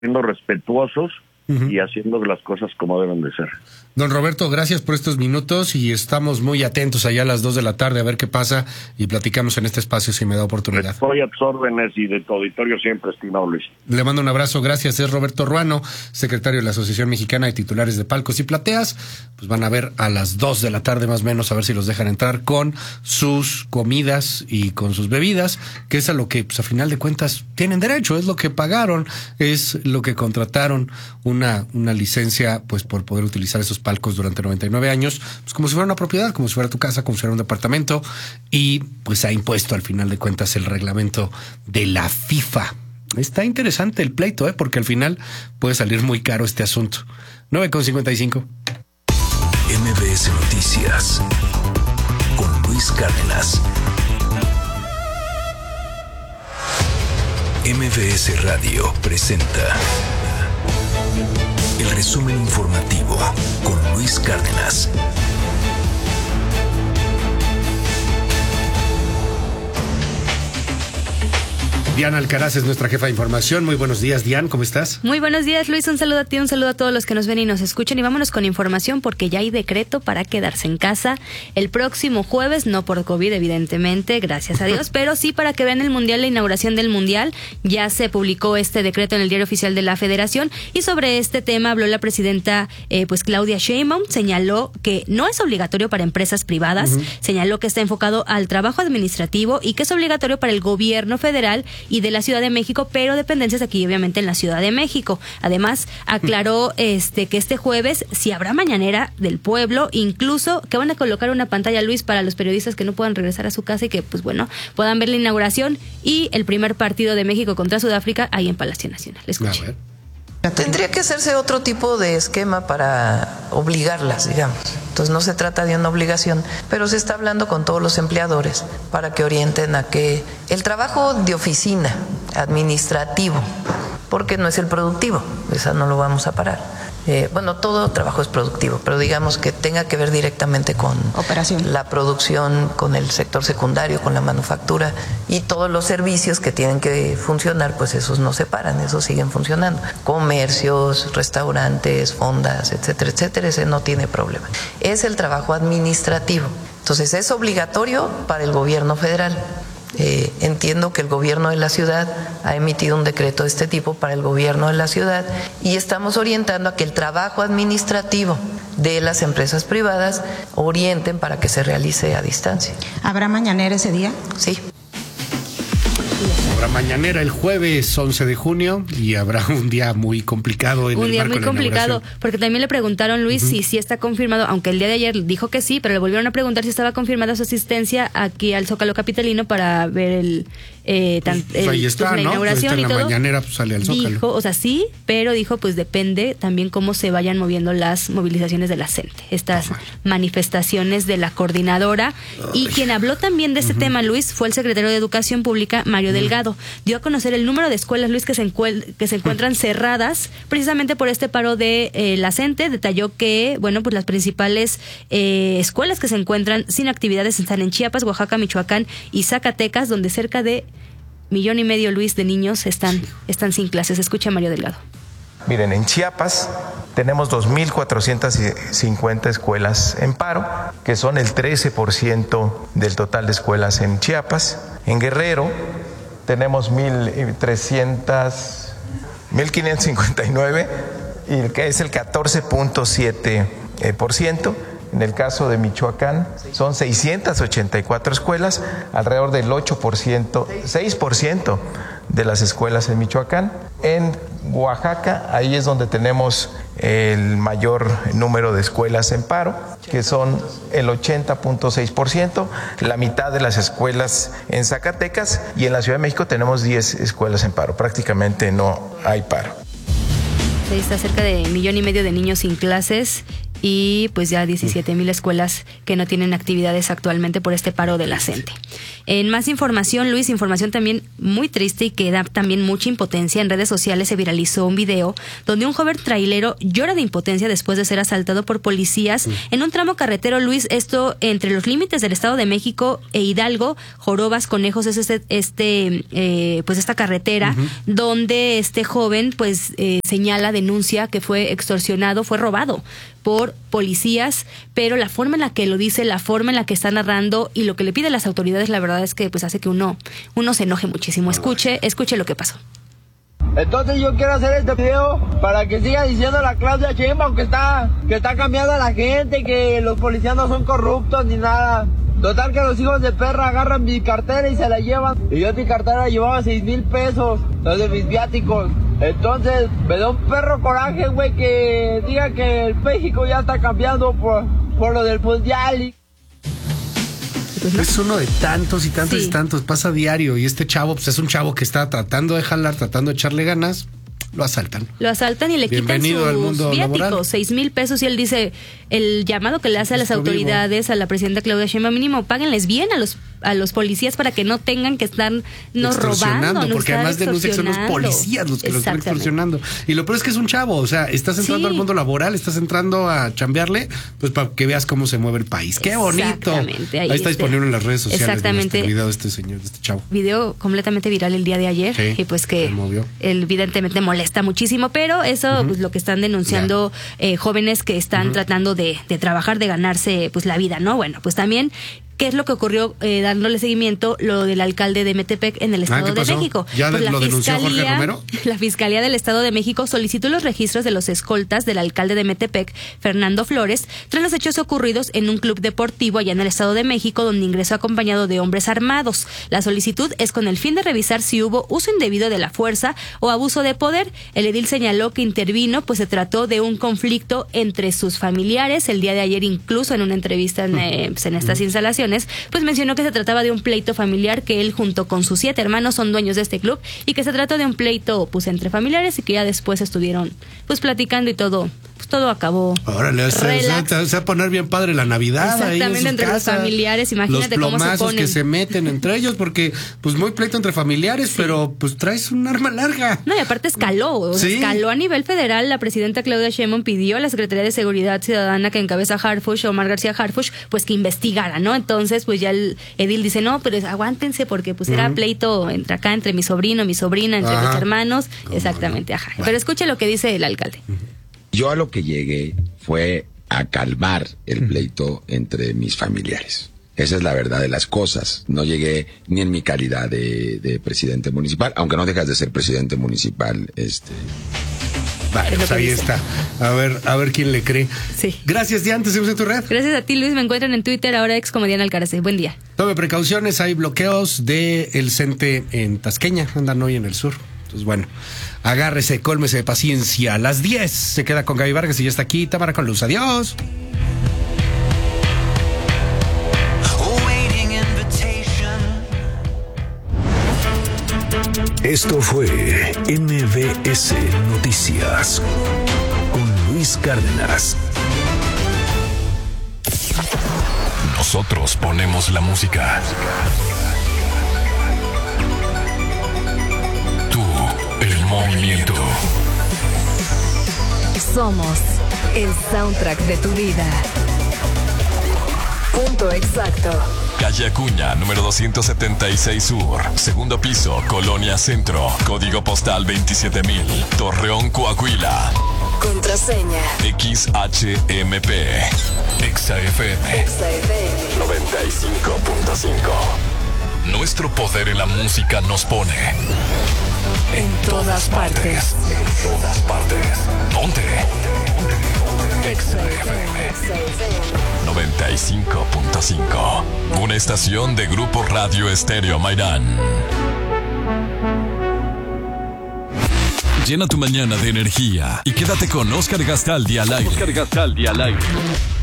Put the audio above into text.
siendo respetuosos y haciendo las cosas como deben de ser. Don Roberto, gracias por estos minutos y estamos muy atentos allá a las 2 de la tarde a ver qué pasa y platicamos en este espacio si me da oportunidad. Estoy a tus órdenes y de tu auditorio siempre, estimado Luis. Le mando un abrazo, gracias. Es Roberto Ruano, secretario de la Asociación Mexicana de Titulares de Palcos y Plateas. Pues van a ver a las 2 de la tarde más o menos a ver si los dejan entrar con sus comidas y con sus bebidas, que es a lo que pues a final de cuentas tienen derecho, es lo que pagaron, es lo que contrataron, una licencia pues por poder utilizar esos palcos durante 99 años, pues como si fuera una propiedad, como si fuera tu casa, como si fuera un departamento, y pues ha impuesto al final de cuentas el reglamento de la FIFA. Está interesante el pleito, porque al final puede salir muy caro este asunto. 9:55. MBS Noticias con Luis Cárdenas. MBS Radio presenta el resumen informativo con Luis Cárdenas. Diana Alcaraz es nuestra jefa de información. Muy buenos días, Diana, ¿cómo estás? Muy buenos días, Luis. Un saludo a ti, un saludo a todos los que nos ven y nos escuchan. Y vámonos con información porque ya hay decreto para quedarse en casa el próximo jueves, no por COVID, evidentemente, gracias a Dios, pero sí para que vean el Mundial, la inauguración del Mundial. Ya se publicó este decreto en el Diario Oficial de la Federación y sobre este tema habló la presidenta, pues Claudia Sheinbaum. Señaló que no es obligatorio para empresas privadas, señaló que está enfocado al trabajo administrativo y que es obligatorio para el gobierno federal y de la Ciudad de México, pero dependencias aquí obviamente en la Ciudad de México. Además, aclaró que este jueves sí habrá mañanera del pueblo, incluso que van a colocar una pantalla, Luis, para los periodistas que no puedan regresar a su casa y que, pues bueno, puedan ver la inauguración y el primer partido de México contra Sudáfrica ahí en Palacio Nacional. Escuche. Tendría que hacerse otro tipo de esquema para obligarlas, digamos. Entonces no se trata de una obligación, pero se está hablando con todos los empleadores para que orienten a que el trabajo de oficina, administrativo, porque no es el productivo, esa no lo vamos a parar. Bueno, todo trabajo es productivo, pero digamos que tenga que ver directamente con operación, la producción, con el sector secundario, con la manufactura y todos los servicios que tienen que funcionar, pues esos no se paran, esos siguen funcionando. Comercios, restaurantes, fondas, etcétera, etcétera, ese no tiene problema. Es el trabajo administrativo. Entonces es obligatorio para el gobierno federal. Entiendo que el gobierno de la ciudad ha emitido un decreto de este tipo para el gobierno de la ciudad y estamos orientando a que el trabajo administrativo de las empresas privadas orienten para que se realice a distancia. ¿Habrá mañanera ese día? Sí. Habrá mañanera el jueves 11 de junio y habrá un día muy complicado en un el día marco muy de la complicado, porque también le preguntaron, Luis, si está confirmado, aunque el día de ayer dijo que sí, pero le volvieron a preguntar si estaba confirmada su asistencia aquí al Zócalo Capitalino para ver ahí está, la inauguración y todo. La mañanera pues, sale al Zócalo. Dijo, o sea, sí, pero dijo, pues depende también cómo se vayan moviendo las movilizaciones de la CENTE, estas manifestaciones de la coordinadora. Y quien habló también de este tema, Luis, fue el secretario de Educación Pública, Mario Delgado. Dio a conocer el número de escuelas, Luis, que se encuentran cerradas precisamente por este paro de la CENTE. Detalló que, bueno, pues las principales escuelas que se encuentran sin actividades están en Chiapas, Oaxaca, Michoacán y Zacatecas, donde cerca de 1,5 millones, Luis, de niños están sin clases. Escucha a Mario Delgado. Miren, en Chiapas tenemos 2,450 escuelas en paro, que son el 13% del total de escuelas en Chiapas. En Guerrero tenemos 1,559, y que es el 14.7%. En el caso de Michoacán son 684 escuelas, alrededor del 6% de las escuelas en Michoacán. En Oaxaca, ahí es donde tenemos el mayor número de escuelas en paro, que son el 80.6%, la mitad de las escuelas en Zacatecas, y en la Ciudad de México tenemos 10 escuelas en paro, prácticamente no hay paro. Está cerca de 1,5 millones de niños sin clases y pues ya 17,000 escuelas que no tienen actividades actualmente por este paro de la CENTE. En más información, Luis, información también muy triste y que da también mucha impotencia. En redes sociales se viralizó un video donde un joven trailero llora de impotencia después de ser asaltado por policías en un tramo carretero, Luis, esto entre los límites del Estado de México e Hidalgo. Jorobas, Conejos es pues esta carretera donde este joven pues señala, denuncia que fue extorsionado, fue robado por policías, pero la forma en la que lo dice, la forma en la que está narrando y lo que le pide a las autoridades, la verdad es que pues hace que uno se enoje muchísimo. Escuche lo que pasó. Entonces yo quiero hacer este video para que siga diciendo la Claudia Sheinbaum que está cambiando a la gente, que los policías no son corruptos ni nada. Total que los hijos de perra agarran mi cartera y se la llevan. Y yo en mi cartera llevaba 6,000 pesos, los de mis viáticos. Entonces me da un perro coraje, güey, que diga que el México ya está cambiando por lo del mundial. Es uno de tantos y tantos y tantos, pasa a diario. Y este chavo, pues es un chavo que está tratando de jalar, tratando de echarle ganas. Lo asaltan y le quitan sus viáticos, 6,000 pesos. Y él dice, el llamado que le hace a las autoridades, a la presidenta Claudia Sheinbaum, mínimo páguenles bien a los policías para que no tengan que estar robando. Porque además denuncia que son los policías los que los están extorsionando. Y lo peor es que es un chavo, o sea, estás entrando al mundo laboral, estás entrando a chambearle, pues para que veas cómo se mueve el país. ¡Qué bonito! Ahí está disponible en las redes sociales. Exactamente. El video de este señor, de este chavo. Video completamente viral el día de ayer. Y pues que evidentemente molesta muchísimo, pero eso pues lo que están denunciando jóvenes que están tratando de trabajar, de ganarse pues la vida, ¿no? Bueno, pues también ¿qué es lo que ocurrió dándole seguimiento? Lo del alcalde de Metepec en el Estado de México. ¿Ya pues lo denunció Jorge Romero? La Fiscalía del Estado de México solicitó los registros de los escoltas del alcalde de Metepec, Fernando Flores, tras los hechos ocurridos en un club deportivo allá en el Estado de México, donde ingresó acompañado de hombres armados. La solicitud es con el fin de revisar si hubo uso indebido de la fuerza o abuso de poder. El edil señaló que intervino, pues se trató de un conflicto entre sus familiares. El día de ayer, incluso en una entrevista en estas instalaciones, pues mencionó que se trataba de un pleito familiar, que él junto con sus 7 hermanos son dueños de este club y que se trató de un pleito pues entre familiares y que ya después estuvieron pues platicando y todo acabó. Órale, se va a poner bien padre la Navidad. Exactamente, entre los familiares, imagínate cómo se ponen. Que se meten entre ellos, porque pues muy pleito entre familiares, pero pues traes un arma larga. No, y aparte escaló a nivel federal. La presidenta Claudia Sheinbaum pidió a la Secretaría de Seguridad Ciudadana que encabeza Harfuch, Omar García Harfuch, pues que investigara, ¿no? Entonces, pues ya el edil dice, no, pero aguántense, porque pues era pleito entre mi sobrino, mi sobrina, entre mis hermanos. Exactamente, Bueno. Pero escuche lo que dice el alcalde. Yo a lo que llegué fue a calmar el pleito entre mis familiares. Esa es la verdad de las cosas. No llegué ni en mi calidad de presidente municipal, aunque no dejas de ser presidente municipal. Vale, pues ahí está. A ver quién le cree. Sí. Gracias, Diana. Te seguimos en tu red. Gracias a ti, Luis. Me encuentran en Twitter, ahora ex como Diana Alcaraz. Buen día. Tome precauciones. Hay bloqueos del CENTE en Tasqueña. Andan hoy en el sur. Entonces, bueno, agárrese, cólmese de paciencia. A las 10 se queda con Gaby Vargas y ya está aquí Tamara con Luz. Adiós. Esto fue MBS Noticias con Luis Cárdenas. Nosotros ponemos la música. Tú, el movimiento. Somos el soundtrack de tu vida. Punto exacto. Calle Acuña, número 276 Sur, segundo piso, Colonia Centro, código postal 27000, Torreón, Coahuila. Contraseña XHMP. XFM 95.5. Nuestro poder en la música nos pone en todas partes. En todas partes. ¿Dónde? XFM 95.5. Una estación de Grupo Radio Estéreo Mairán. Llena tu mañana de energía y quédate con Oscar Gastaldi al aire.